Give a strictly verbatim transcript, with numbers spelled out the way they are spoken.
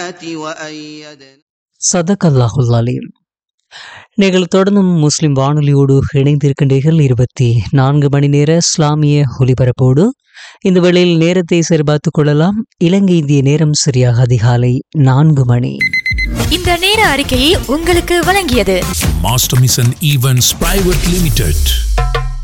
البينات وأيدنا சதகல்லாஹுல் அலீம். நீங்கள் தொடர்ந்தும் முஸ்லிம் வானொலியோடு இணைந்திருக்கின்றீர்கள். இருபத்தி நான்கு மணி நேர இஸ்லாமிய ஒலிபரப்போடு இந்த வேளையில் நேரத்தை சரிபார்த்துக் கொள்ளலாம். இலங்கை இந்திய நேரம் சரியாக அதிகாலை நான்கு மணி. இந்த நேர அறிக்கையை உங்களுக்கு வழங்கியது Master Mission Events Private Limited.